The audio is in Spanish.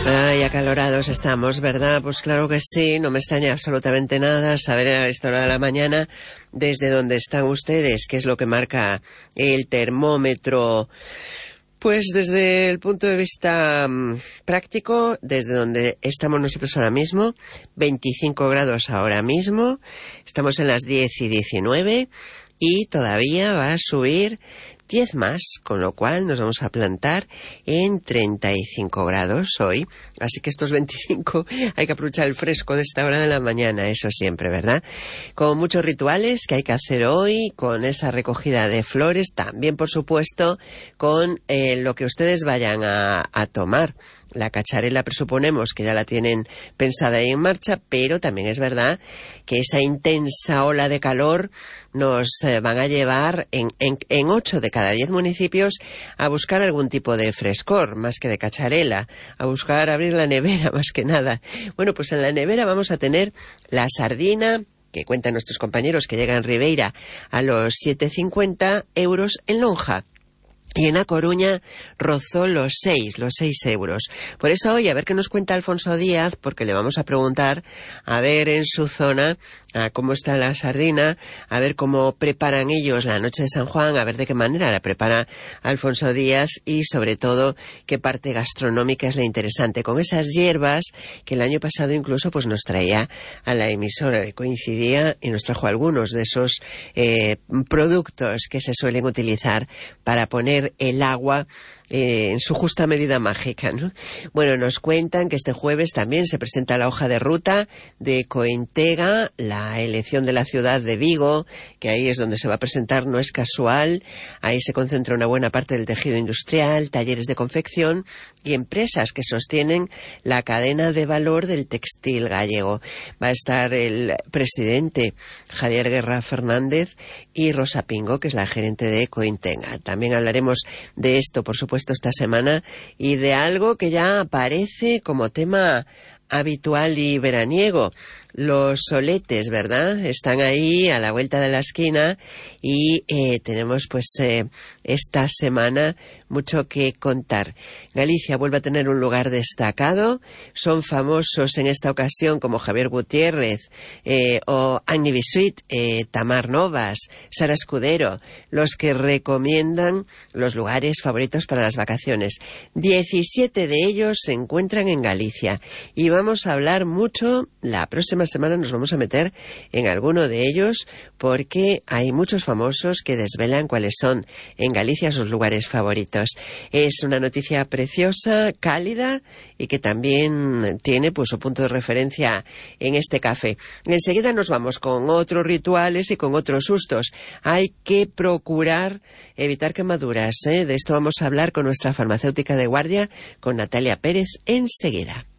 Ay, acalorados estamos, ¿verdad? Pues claro que sí, no me extraña absolutamente nada saber a esta hora de la mañana desde dónde están ustedes, qué es lo que marca el termómetro. Pues desde el punto de vista práctico, desde donde estamos nosotros ahora mismo, 25 grados ahora mismo, estamos en las 10:19 y todavía va a subir 10 más, con lo cual nos vamos a plantar en 35 grados hoy. Así que estos 25 hay que aprovechar el fresco de esta hora de la mañana, eso siempre, ¿verdad? Con muchos rituales que hay que hacer hoy, con esa recogida de flores, también por supuesto con lo que ustedes vayan a tomar. La cacharela presuponemos que ya la tienen pensada y en marcha, pero también es verdad que esa intensa ola de calor nos van a llevar en 8 de cada 10 municipios a buscar algún tipo de frescor, más que de cacharela, a buscar abrir la nevera más que nada. Bueno, pues en la nevera vamos a tener la sardina, que cuentan nuestros compañeros que llega en Ribeira a los 7,50 euros en lonja. Y en A Coruña rozó los 6 euros. Por eso hoy, a ver qué nos cuenta Alfonso Díaz, porque le vamos a preguntar, a ver en su zona, a cómo está la sardina, a ver cómo preparan ellos la noche de San Juan, a ver de qué manera la prepara Alfonso Díaz y, sobre todo, qué parte gastronómica es la interesante, con esas hierbas que el año pasado incluso pues nos traía a la emisora, que coincidía y nos trajo algunos de esos productos que se suelen utilizar para poner el agua en su justa medida mágica, ¿no? Bueno, nos cuentan que este jueves también se presenta la hoja de ruta de Coentega, la elección de la ciudad de Vigo, que ahí es donde se va a presentar, no es casual, ahí se concentra una buena parte del tejido industrial, talleres de confección y empresas que sostienen la cadena de valor del textil gallego. Va a estar el presidente Javier Guerra Fernández y Rosa Pingo, que es la gerente de Coentega. También hablaremos de esto, por supuesto, esta semana y de algo que ya aparece como tema habitual y veraniego. Los soletes, ¿verdad? Están ahí a la vuelta de la esquina y tenemos pues esta semana mucho que contar. Galicia vuelve a tener un lugar destacado. Son famosos en esta ocasión como Javier Gutiérrez o Annie Bisuit, Tamar Novas, Sara Escudero, los que recomiendan los lugares favoritos para las vacaciones. 17 de ellos se encuentran en Galicia y vamos a hablar mucho. La próxima semana nos vamos a meter en alguno de ellos porque hay muchos famosos que desvelan cuáles son en Galicia sus lugares favoritos. Es una noticia preciosa, cálida y que también tiene pues su punto de referencia en este café. Enseguida nos vamos con otros rituales y con otros sustos. Hay que procurar evitar quemaduras, ¿eh? De esto vamos a hablar con nuestra farmacéutica de guardia, con Natalia Pérez, enseguida.